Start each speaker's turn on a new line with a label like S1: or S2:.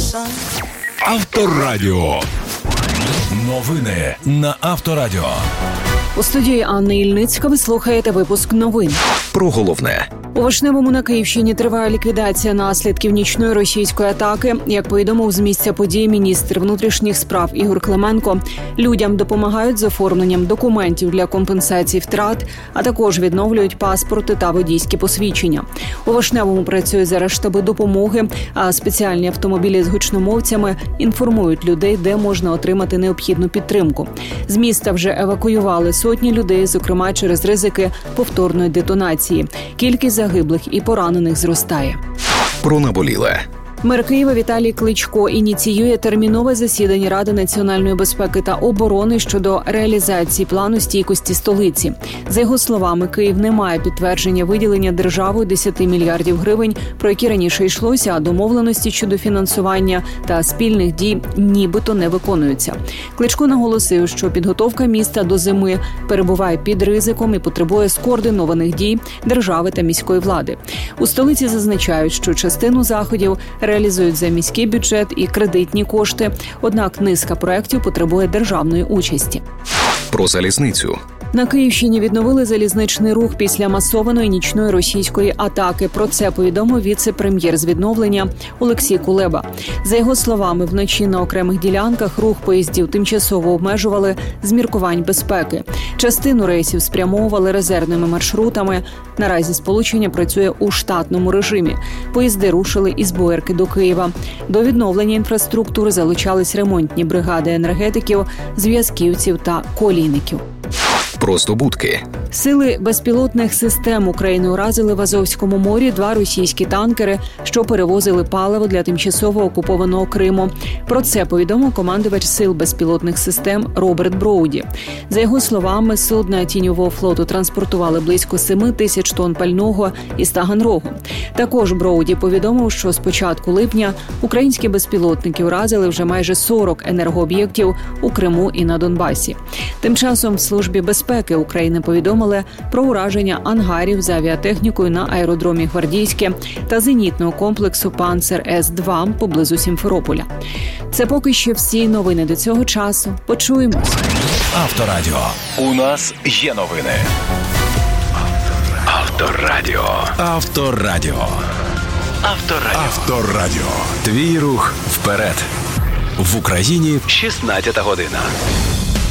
S1: Авторадіо. Новини на Авторадіо.
S2: У студії Анни Ільницька ви слухаєте випуск новин.
S3: Про головне.
S2: У Вишневому на Київщині триває ліквідація наслідків нічної російської атаки. Як повідомив з місця події міністр внутрішніх справ Ігор Клименко, людям допомагають з оформленням документів для компенсації втрат, а також відновлюють паспорти та водійські посвідчення. У Вишневому працюють зараз штаби допомоги, а спеціальні автомобілі з гучномовцями інформують людей, де можна отримати необхідну підтримку. З міста вже евакуювали сотні людей, зокрема через ризики повторної детонації. Кількість загиблих і поранених зростає.
S3: Про наболіле.
S2: Мер Києва Віталій Кличко ініціює термінове засідання Ради національної безпеки та оборони щодо реалізації плану стійкості столиці. За його словами, Київ не має підтвердження виділення державою 10 мільярдів гривень, про які раніше йшлося, а домовленості щодо фінансування та спільних дій нібито не виконуються. Кличко наголосив, що підготовка міста до зими перебуває під ризиком і потребує скоординованих дій держави та міської влади. У столиці зазначають, що частину заходів реалізують за міський бюджет і кредитні кошти, однак низка проєктів потребує державної участі.
S3: Про залізницю.
S2: На Київщині відновили залізничний рух після масованої нічної російської атаки. Про це повідомив віце-прем'єр з відновлення Олексій Кулеба. За його словами, вночі на окремих ділянках рух поїздів тимчасово обмежували з міркувань безпеки. Частину рейсів спрямовували резервними маршрутами. Наразі сполучення працює у штатному режимі. Поїзди рушили із Боярки до Києва. До відновлення інфраструктури залучались ремонтні бригади енергетиків, зв'язківців та колійників.
S3: Про здобутки.
S2: Сили безпілотних систем України уразили в Азовському морі 2 російські танкери, що перевозили паливо для тимчасово окупованого Криму. Про це повідомив командувач сил безпілотних систем Роберт Броуді. За його словами, судна тіньового флоту транспортували близько 7 тисяч тонн пального із Таганрогу. Також Броуді повідомив, що з початку липня українські безпілотники уразили вже майже 40 енергооб'єктів у Криму і на Донбасі. Тим часом в Службі безпеки України повідомили про ураження ангарів з авіатехнікою на аеродромі Гвардійське та зенітного комплексу «Панцер-С-2» поблизу Сімферополя. Це поки що всі новини до цього часу. Почуємось.
S1: Авторадіо. У нас є новини. Авторадіо. Авторадіо. Авторадіо. Авторадіо. Твій рух вперед. В Україні 16 година.